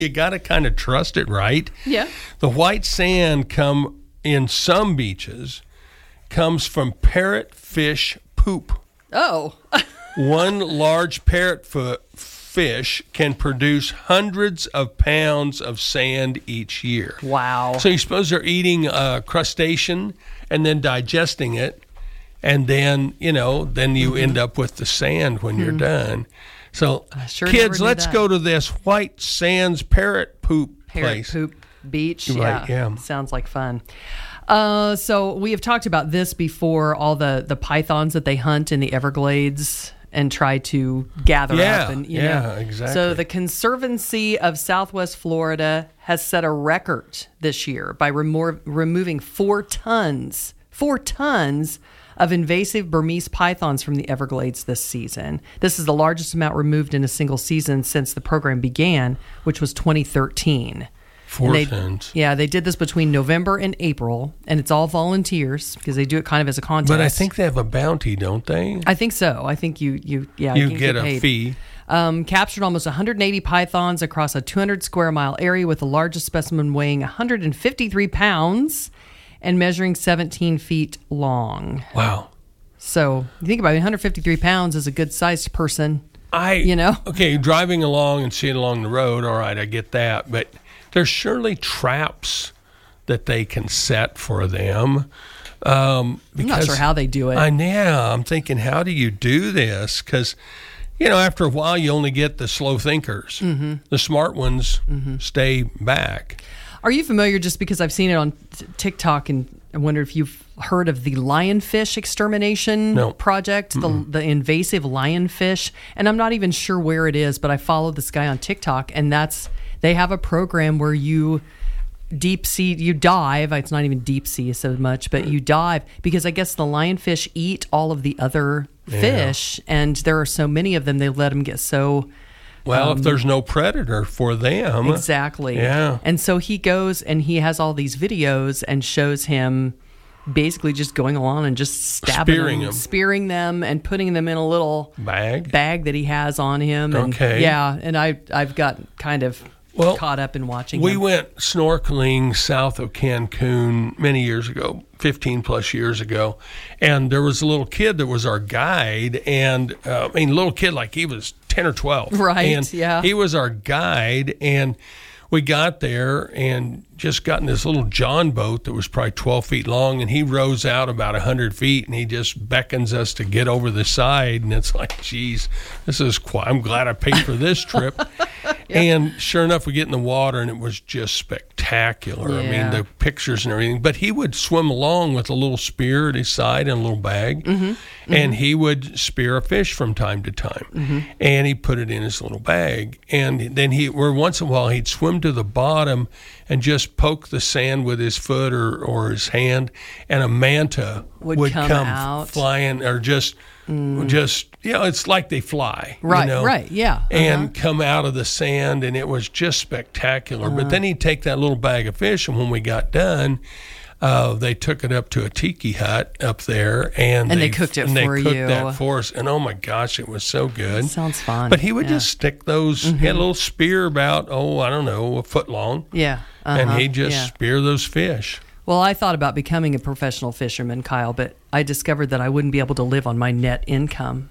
you got to kind of trust it, right? Yeah. The white sand in some beaches comes from parrotfish poop. Oh. One large fish can produce hundreds of pounds of sand each year. Wow. So you suppose they're eating crustacean and then digesting it, and then you end up with the sand when you're done. So kids, let's go to this White Sands parrot poop place. Parrot poop beach. Right, yeah. Sounds like fun. So we have talked about this before, all the pythons that they hunt in the Everglades and try to gather up. And exactly. So the Conservancy of Southwest Florida has set a record this year by removing 4 tons of invasive Burmese pythons from the Everglades this season. This is the largest amount removed in a single season since the program began, which was 2013. 4 tons. Yeah, they did this between November and April, and it's all volunteers because they do it kind of as a contest. But I think they have a bounty, don't they? I think so. I think you get a fee. Captured almost 180 pythons across a 200 square mile area, with the largest specimen weighing 153 pounds and measuring 17 feet long. Wow. So you think about it, 153 pounds is a good-sized person. Okay, driving along and seeing along the road, all right, I get that, but there's surely traps that they can set for them. I'm not sure how they do it. I'm thinking, how do you do this? Because, after a while, you only get the slow thinkers. Mm-hmm. The smart ones stay back. Are you familiar, just because I've seen it on TikTok, and I wonder if you've heard of the lionfish extermination project, the invasive lionfish? And I'm not even sure where it is, but I follow this guy on TikTok, and they have a program where you dive. It's not even deep sea so much, but you dive, because I guess the lionfish eat all of the other fish, and there are so many of them, they let them get so... Well, if there's no predator for them. Exactly. Yeah. And so he goes and he has all these videos and shows him basically just going along and just spearing them and putting them in a little bag that he has on him. And, okay. Yeah, and I've got kind of caught up in watching We him. went snorkeling south of Cancun many years ago, 15 plus years ago, and there was a little kid that was our guide, and little kid like he was 10 or 12. Right, and yeah. He was our guide, and we got there and just got in this little John boat that was probably 12 feet long, and he rows out about 100 feet, and he just beckons us to get over the side, and it's like, geez, I'm glad I paid for this trip. And sure enough, we get in the water, and it was just spectacular. Yeah. I mean, the pictures and everything. But he would swim along with a little spear at his side and a little bag, and he would spear a fish from time to time, and he put it in his little bag. And then once in a while, he'd swim to the bottom and just poke the sand with his foot or his hand, and a manta would come out, flying, or just it's like they fly, right, yeah, and come out of the sand, and it was just spectacular. But then he'd take that little bag of fish, and when we got done, they took it up to a tiki hut up there, and they cooked it for you. They cooked that for us, and oh my gosh, it was so good. Sounds fun. But he would just stick those. He had a little spear about a foot long. Yeah, and he'd just spear those fish. Well, I thought about becoming a professional fisherman, Kyle, but I discovered that I wouldn't be able to live on my net income.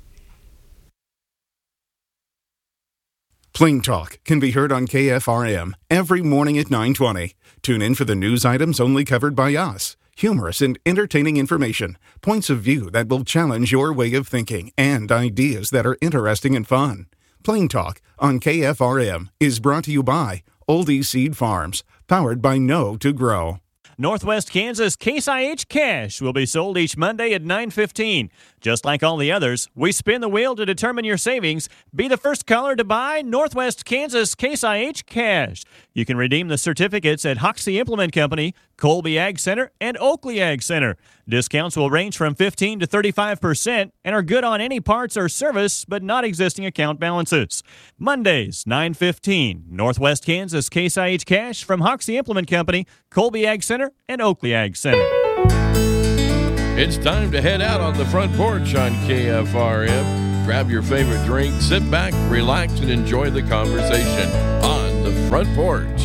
Plain Talk can be heard on KFRM every morning at 9:20. Tune in for the news items only covered by us. Humorous and entertaining information, points of view that will challenge your way of thinking, and ideas that are interesting and fun. Plain Talk on KFRM is brought to you by Oldie Seed Farms, powered by Know to Grow. Northwest Kansas Case IH Cash will be sold each Monday at 9:15. Just like all the others, we spin the wheel to determine your savings. Be the first caller to buy Northwest Kansas Case IH Cash. You can redeem the certificates at Hoxie Implement Company, Colby Ag Center, and Oakley Ag Center. Discounts will range from 15% to 35% and are good on any parts or service, but not existing account balances. Mondays, 9:15, Northwest Kansas Case IH Cash from Hoxie Implement Company, Colby Ag Center, and Oakley Ag Center. It's time to head out on the front porch on KFRM. Grab your favorite drink, sit back, relax, and enjoy the conversation on on the front porch.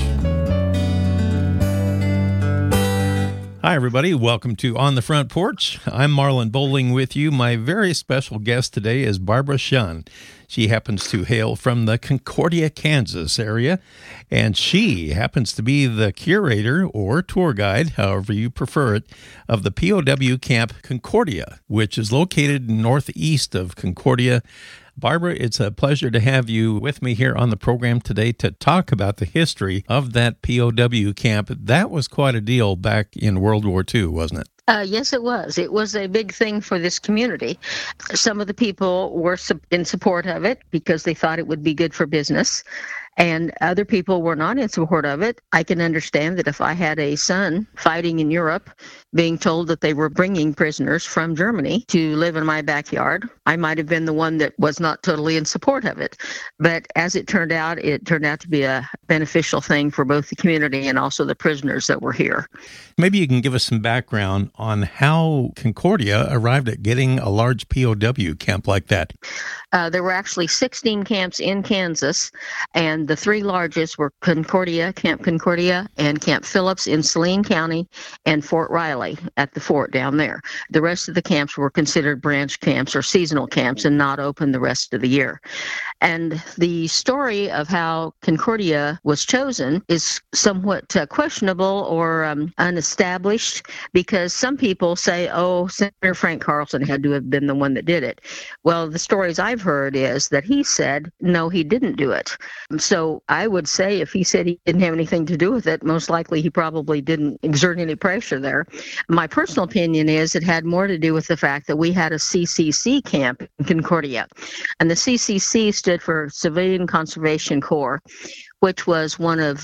Hi, everybody. Welcome to On the Front Porch. I'm Marlon Bowling with you. My very special guest today is Barbara Shunn. She happens to hail from the Concordia, Kansas area, and she happens to be the curator or tour guide, however you prefer it, of the POW Camp Concordia, which is located northeast of Concordia. Barbara, it's a pleasure to have you with me here on the program today to talk about the history of that POW camp. That was quite a deal back in World War II, wasn't it? Yes, it was. It was a big thing for this community. Some of the people were in support of it because they thought it would be good for business, and other people were not in support of it. I can understand that if I had a son fighting in Europe, being told that they were bringing prisoners from Germany to live in my backyard, I might have been the one that was not totally in support of it. But as it turned out to be a beneficial thing for both the community and also the prisoners that were here. Maybe you can give us some background on how Concordia arrived at getting a large POW camp like that. There were actually 16 camps in Kansas, and the three largest were Concordia, Camp Concordia, and Camp Phillips in Saline County, and Fort Riley at the fort down there. The rest of the camps were considered branch camps or seasonal camps and not open the rest of the year. And the story of how Concordia was chosen is somewhat questionable or unestablished, because some people say, oh, Senator Frank Carlson had to have been the one that did it. Well, the stories I've heard is that he said, no, he didn't do it. So I would say if he said he didn't have anything to do with it, most likely he probably didn't exert any pressure there. My personal opinion is it had more to do with the fact that we had a CCC camp in Concordia. And the CCC stood for Civilian Conservation Corps, which was one of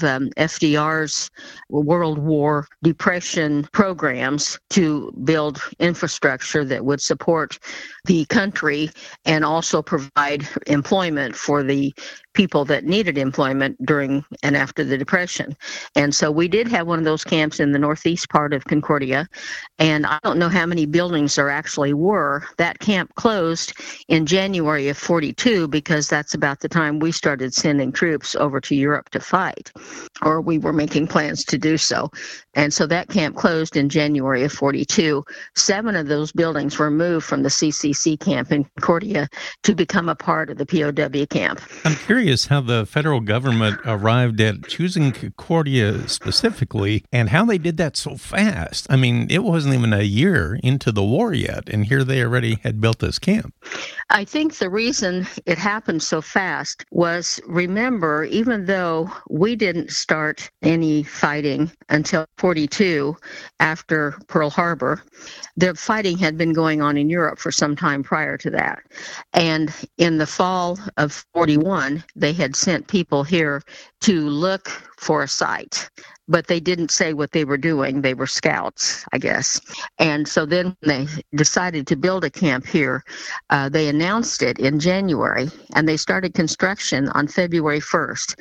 FDR's World War Depression programs to build infrastructure that would support the country and also provide employment for the people that needed employment during and after the Depression. And so we did have one of those camps in the northeast part of Concordia, and I don't know how many buildings there actually were. That camp closed in January of 42 because that's about the time we started sending troops over to Europe to fight, or we were making plans to do so. And so that camp closed in January of 42. 7 of those buildings were moved from the CCC camp in Concordia to become a part of the POW camp. I'm curious how the federal government arrived at choosing Concordia specifically and how they did that so fast. I mean, it wasn't even a year into the war yet, and here they already had built this camp. I think the reason it happened so fast was, remember, even though we didn't start any fighting until 42 after Pearl Harbor, the fighting had been going on in Europe for some time prior to that. And in the fall of 41, they had sent people here to look for a site. But they didn't say what they were doing. They were scouts, I guess. And so then they decided to build a camp here. They announced it in January, and they started construction on February 1st,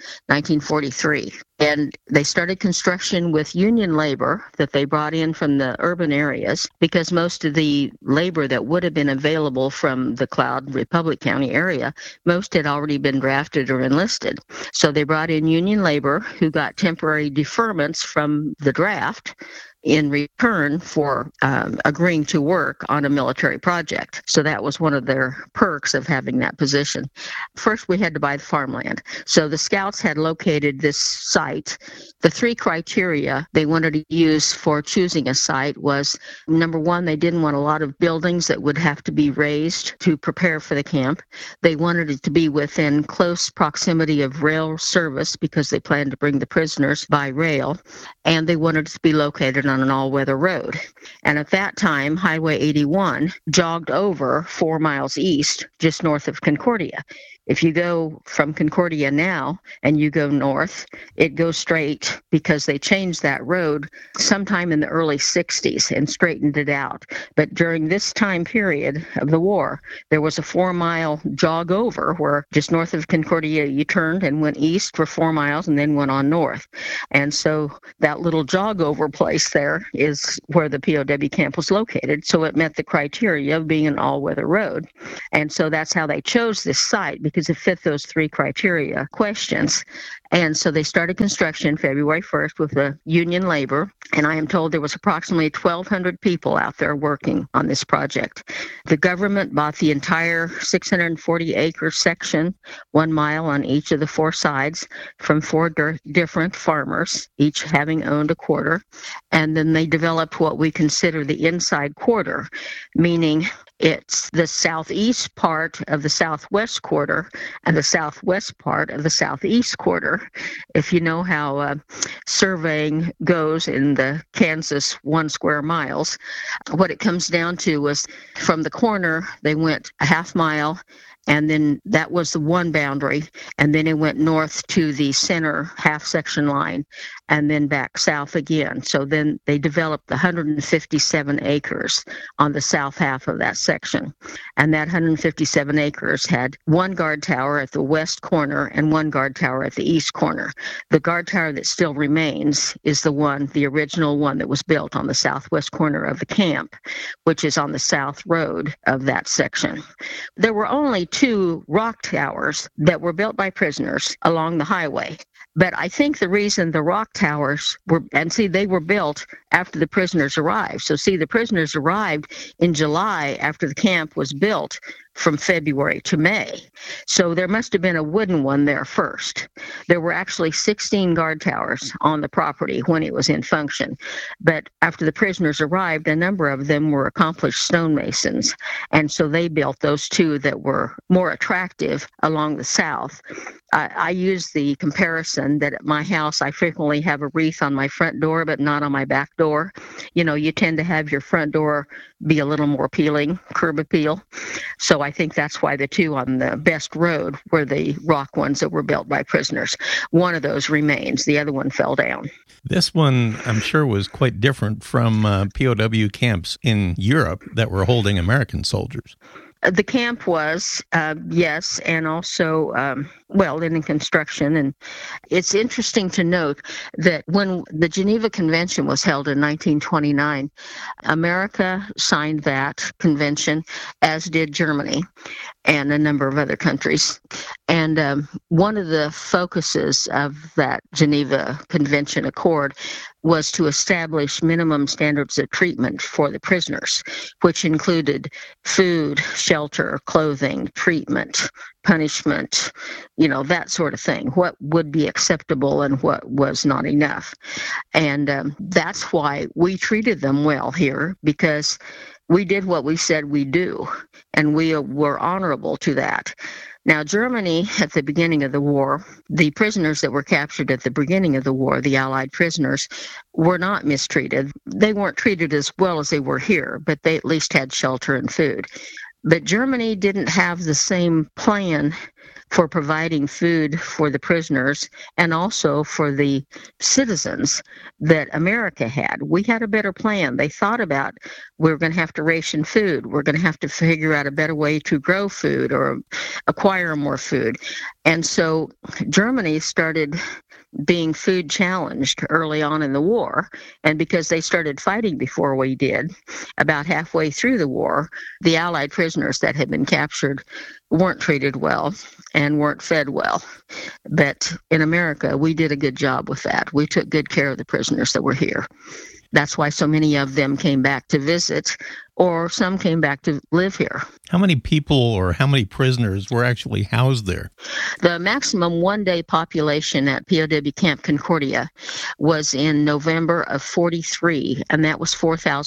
1943. And they started construction with union labor that they brought in from the urban areas, because most of the labor that would have been available from the Cloud Republic County area, most had already been drafted or enlisted. So they brought in union labor who got temporary deferments from the draft in return for agreeing to work on a military project. So that was one of their perks of having that position. First, we had to buy the farmland. So the scouts had located this site. The 3 criteria they wanted to use for choosing a site was, number one, they didn't want a lot of buildings that would have to be raised to prepare for the camp. They wanted it to be within close proximity of rail service because they planned to bring the prisoners by rail. And they wanted it to be located on an all-weather road. And at that time, Highway 81 jogged over 4 miles east, just north of Concordia. If you go from Concordia now and you go north, it goes straight because they changed that road sometime in the early 60s and straightened it out. But during this time period of the war, there was a 4-mile jog over where just north of Concordia you turned and went east for 4 miles and then went on north. And so that little jog over place there is where the POW camp was located. So it met the criteria of being an all-weather road. And so that's how they chose this site, because it fit those three criteria questions. And so they started construction February 1st with the union labor. And I am told there was approximately 1,200 people out there working on this project. The government bought the entire 640-acre section, 1 mile on each of the four sides, from four different farmers, each having owned a quarter. And then they developed what we consider the inside quarter, meaning it's the southeast part of the southwest quarter and the southwest part of the southeast quarter. If you know how surveying goes in the Kansas 1 square miles, what it comes down to was from the corner, they went a half mile, and then that was the one boundary, and then it went north to the center half section line, and then back south again. So then they developed the 157 acres on the south half of that section. And that 157 acres had one guard tower at the west corner and one guard tower at the east corner. The guard tower that still remains is the original one that was built on the southwest corner of the camp, which is on the south road of that section. There were only 2 rock towers that were built by prisoners along the highway. But I think the reason the rock towers they were built after the prisoners arrived. So the prisoners arrived in July after the camp was built from February to May. So there must have been a wooden one there first. There were actually 16 guard towers on the property when it was in function. But after the prisoners arrived, a number of them were accomplished stonemasons. And so they built those 2 that were more attractive along the south. I use the comparison that at my house, I frequently have a wreath on my front door, but not on my back door. You know, you tend to have your front door be a little more appealing, curb appeal. So I think that's why the 2 on the best road were the rock ones that were built by prisoners. One of those remains. The other one fell down. This one, I'm sure, was quite different from POW camps in Europe that were holding American soldiers. The camp was, yes, and also, in construction. And it's interesting to note that when the Geneva Convention was held in 1929, America signed that convention, as did Germany and a number of other countries. And one of the focuses of that Geneva Convention Accord was to establish minimum standards of treatment for the prisoners, which included food, shelter, clothing, treatment, punishment, that sort of thing, what would be acceptable and what was not enough. And that's why we treated them well here, because we did what we said we'd do, and we were honorable to that. Now, Germany, at the beginning of the war, the prisoners that were captured at the beginning of the war, the Allied prisoners, were not mistreated. They weren't treated as well as they were here, but they at least had shelter and food. But Germany didn't have the same plan for providing food for the prisoners and also for the citizens that America had. We had a better plan. They thought about, we're going to have to ration food. We're going to have to figure out a better way to grow food or acquire more food. And so Germany started being food challenged early on in the war. And because they started fighting before we did, about halfway through the war, the Allied prisoners that had been captured weren't treated well and weren't fed well. But in America, we did a good job with that. We took good care of the prisoners that were here. That's why so many of them came back to visit, or some came back to live here. How many people or how many prisoners were actually housed there? The maximum one-day population at POW Camp Concordia was in November of 43, and that was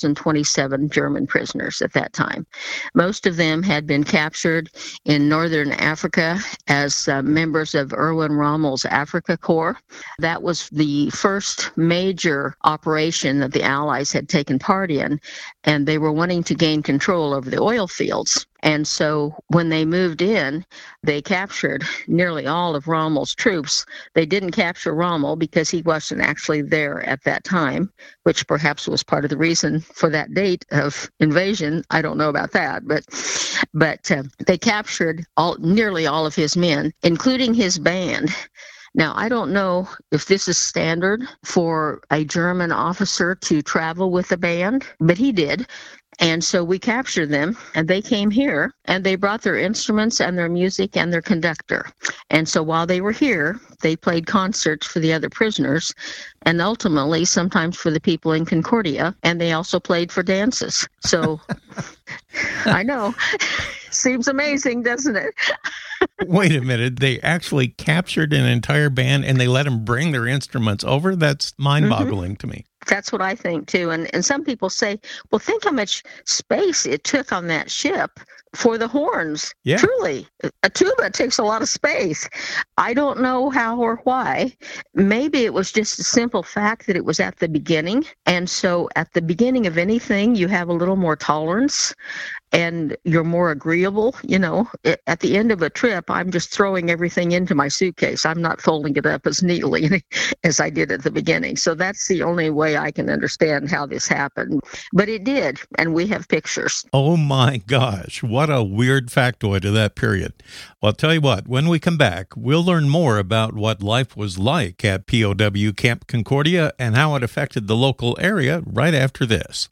4,027 German prisoners at that time. Most of them had been captured in northern Africa as members of Erwin Rommel's Africa Corps. That was the first major operation that the Allies had taken part in, and they were wanting to gain control over the oil fields. And so when they moved in, they captured nearly all of Rommel's troops. They didn't capture Rommel because he wasn't actually there at that time, which perhaps was part of the reason for that date of invasion. I don't know about that, but they captured nearly all of his men, including his band. Now, I don't know if this is standard for a German officer to travel with a band, but he did. And so we captured them, and they came here, and they brought their instruments and their music and their conductor. And so while they were here, they played concerts for the other prisoners, and ultimately sometimes for the people in Concordia, and they also played for dances. So I know. Seems amazing, doesn't it? Wait a minute. They actually captured an entire band and they let them bring their instruments over? That's mind-boggling to me. That's what I think, too. And some people say, well, think how much space it took on that ship for the horns. Yeah. Truly, a tuba takes a lot of space. I don't know how or why. Maybe it was just a simple fact that it was at the beginning. And so at the beginning of anything, you have a little more tolerance and you're more agreeable. You know, at the end of a trip, I'm just throwing everything into my suitcase. I'm not folding it up as neatly as I did at the beginning. So that's the only way I can understand how this happened. But it did, and we have pictures. Oh my gosh, what a weird factoid of that period. Well, I'll tell you what, when we come back, we'll learn more about what life was like at POW Camp Concordia and how it affected the local area right after this.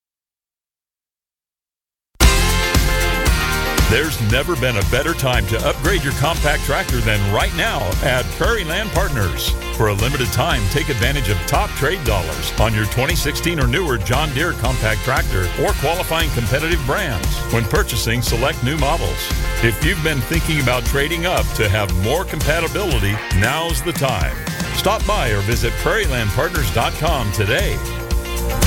There's never been a better time to upgrade your compact tractor than right now at Prairie Land Partners. For a limited time, take advantage of top trade dollars on your 2016 or newer John Deere compact tractor or qualifying competitive brands when purchasing select new models. If you've been thinking about trading up to have more compatibility, now's the time. Stop by or visit prairielandpartners.com today.